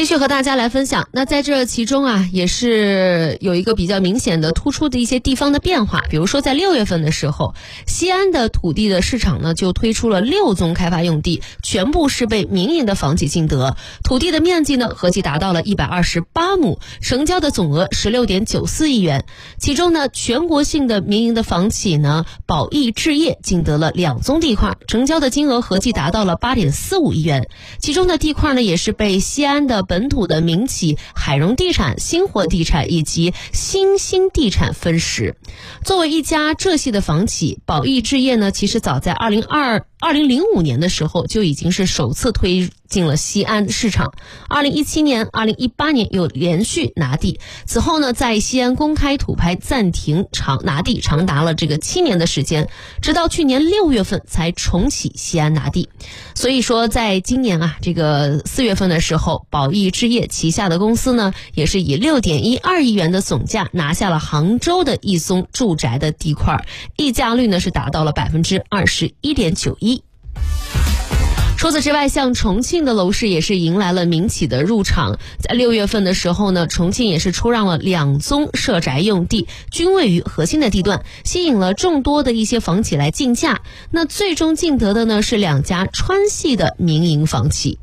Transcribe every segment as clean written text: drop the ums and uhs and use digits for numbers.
继续和大家来分享。那在这其中啊，也是有一个比较明显的突出的一些地方的变化。比如说在6月份的时候，西安的土地的市场呢就推出了6宗开发用地，全部是被民营的房企竞得，土地的面积呢合计达到了128亩，成交的总额16.94亿元。其中呢，全国性的民营的房企呢宝益置业竞得了2宗地块，成交的金额合计达到了8.45亿元。其中的地块呢也是被西安的本土的民企海荣地产、星火地产以及新兴地产分食。作为一家浙系的房企，宝益置业呢其实早在2005年的时候就已经是首次推进了西安市场。2017年、2018年又连续拿地，此后呢在西安公开土拍暂停拿地长达了7年的时间，直到去年6月份才重启西安拿地。所以说在今年啊4月份的时候，宝益置业旗下的公司呢也是以6.12亿元的总价拿下了杭州的一宗住宅的地块，溢价率呢是达到了21.91%。除此之外，像重庆的楼市也是迎来了民企的入场。在6月份的时候呢，重庆也是出让了2宗社宅用地，均位于核心的地段，吸引了众多的一些房企来竞价。那最终竞得的呢是2家川系的民营房企。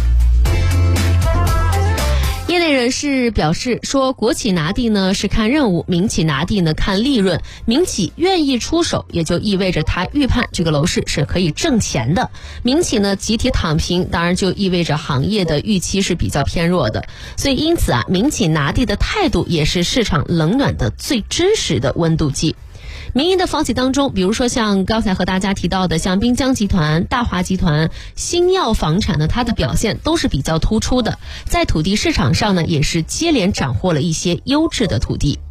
业内人士表示说，国企拿地呢是看任务，民企拿地呢看利润。民企愿意出手，也就意味着他预判这个楼市是可以挣钱的。民企呢集体躺平，当然就意味着行业的预期是比较偏弱的。所以因此啊，民企拿地的态度也是市场冷暖的最真实的温度计。民营的房企当中，比如说像刚才和大家提到的像滨江集团、大华集团、新耀房产呢，它的表现都是比较突出的，在土地市场上呢也是接连斩获了一些优质的土地。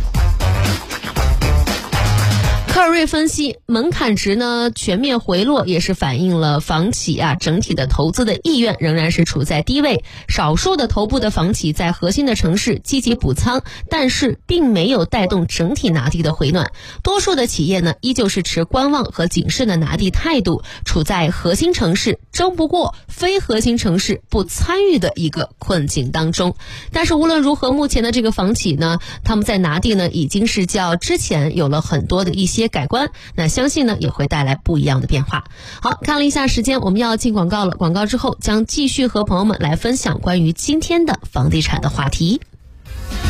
科尔瑞分析，门槛值呢全面回落，也是反映了房企整体的投资的意愿仍然是处在低位。少数的头部的房企在核心的城市积极补仓，但是并没有带动整体拿地的回暖。多数的企业呢依旧是持观望和谨慎的拿地态度，处在核心城市争不过，非核心城市不参与的一个困境当中。但是无论如何，目前的这个房企呢，他们在拿地呢已经是较之前有了很多的一些改观，那相信呢也会带来不一样的变化。好，看了一下时间，我们要进广告了。广告之后将继续和朋友们来分享关于今天的房地产的话题。